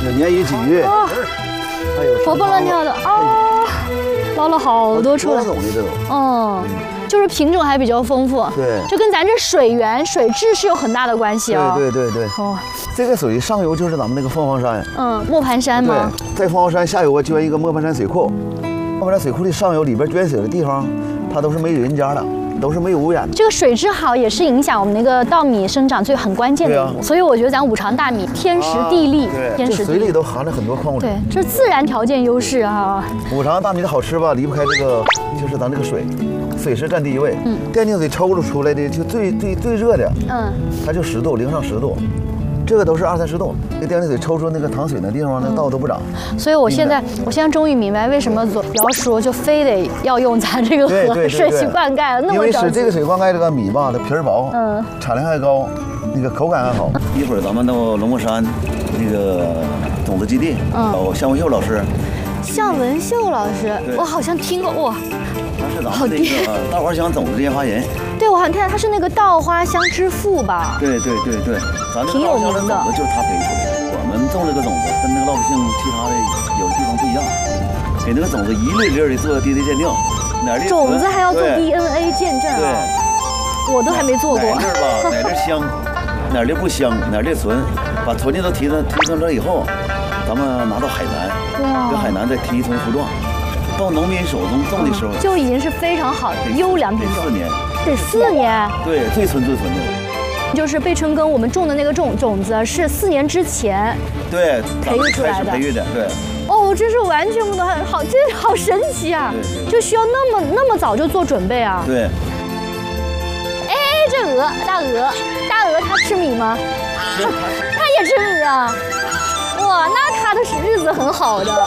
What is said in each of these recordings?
有鲶鱼、鲫鱼，还有活蹦乱跳的啊，捞了好多出来。 种的这种， 嗯，就是品种还比较丰富。 对， 就跟咱这水源、水质是有很大的关系啊。 对。 哦， 这个属于上游，就是咱们那个凤凰山。 磨盘山吗？ 对，在凤凰山下游啊捐一个磨盘山水库，磨盘山水库的上游里边捐水的地方，它都是没有人家的。都是没有污染的。 这个水质好也是影响我们那个稻米生长最很关键的一步。所以我觉得咱五常大米天时地利，天时地利水里都含了很多矿物质。 对，这是自然条件优势啊。 五常大米的好吃吧，离不开这个，就是咱这个水，水是占第一位。电净水抽露出来的就最热的，它就10度，0上10度。这个都是20-30度，那电净水抽出那个糖水那地方，那稻都不长。 所以我现在终于明白为什么姚叔就非得要用咱这个河水去灌溉了，那么着急。 因为使这个水灌溉这个米吧，它皮儿薄，产量还高，那个口感还好。一会儿咱们到龙凤山那个种子基地，有向文秀老师。 向文秀老师，我好像听过哇。 他是咱们那个稻花香种子研发人。 对，我好像看他是那个稻花香之父吧？ 对，咱这稻花香的种子就是他培出来的。我们种这个种子跟那个老百姓其他的有的地方不一样，给那个种子一粒粒的做 DNA 鉴定，哪粒种子还要做 DNA 鉴证啊？对，我都还没做过。 哪粒吧，哪粒香，哪粒不香，哪粒纯，把纯的都提纯了以后，咱们拿到海南，跟海南再提纯糊状。到农民手中种的时候， 就已经是非常好的优良品种。 4年， 得4年。 对，最纯的。 就是备春耕我们种的那个种子是4年之前培育出来的。 培育的，对。 哦，真是完全不懂，好，这好神奇啊！就需要那么早就做准备啊。 对。 哎，这大鹅它吃米吗？它也吃米啊！哇，那它的日子很好的。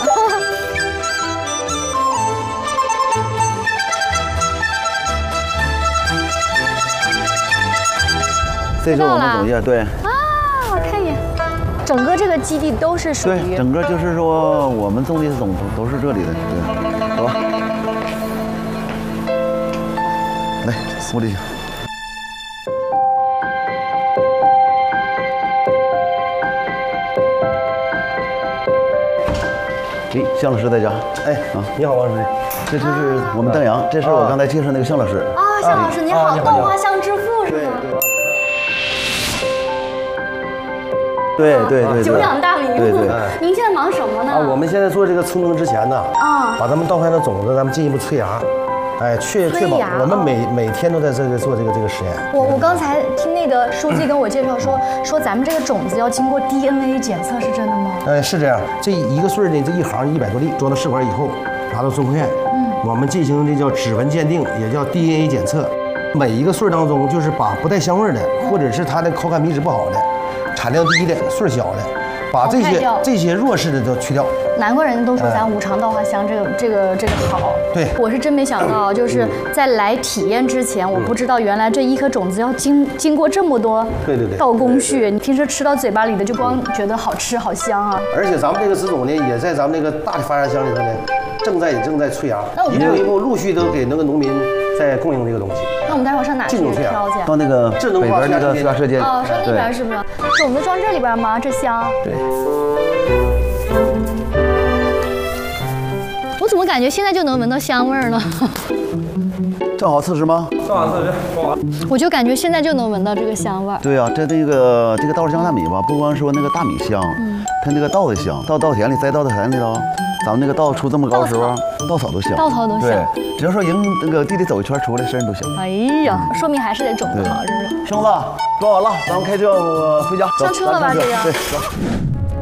这是我们种业，对。 啊，看一眼，整个这个基地都是属于。 对，整个就是说我们种的种子都是这里的，对。走吧。来，屋里去。向老师在家。 哎，你好，王书记。 这就是我们邓阳，这是我刚才介绍那个向老师。 啊，向老师你好，稻花香之父是吗？ 对。 久仰大名。对。您现在忙什么呢？ 我们现在做这个春耕之前呢，把咱们稻花的种子咱们进一步催芽，确保我们每天都在做这个实验。 我刚才听那个书记跟我介绍说咱们这个种子要经过 DNA 检测，是真的吗？ 是这样，这一个穗呢，这一行100多粒，装到试管以后，拿到中科院，我们进行这叫指纹鉴定，也叫 DNA 检测。每一个穗当中，就是把不带香味的，或者是它的口感品质不好的，产量低的，穗小的，把这些弱势的都去掉。 难怪人家都说咱五常稻花香这个好。 对， 我是真没想到，就是在来体验之前，我不知道原来这一颗种子要经过这么多道工序。你平时吃到嘴巴里的就光觉得好吃好香啊。 而且咱们这个植种呢，也在咱们这个大的发芽箱里头呢，正在催芽，一步一步陆续都给那个农民在供应这个东西。 那我们待会儿上哪去挑去？ 到那个北边那个催芽车间。 哦，上那边是不是？种子装这里边吗？这箱？ 对。 我怎么感觉现在就能闻到香味儿呢？ 正好测试吗？ 正好测试。 我就感觉现在就能闻到这个香味儿。 对啊，这个稻花香大米吧，不光说那个大米香，它那个稻子香。到稻田里栽稻子田里头，咱们那个稻出这么高的时候，稻草都香。 稻草都香。 对，只要说迎那个地里走一圈出来，身上都香。 哎呀，说明还是得种子好，是不是？ 兄弟，装完了，咱们开车回家。 上车了吧？这个。 对，走。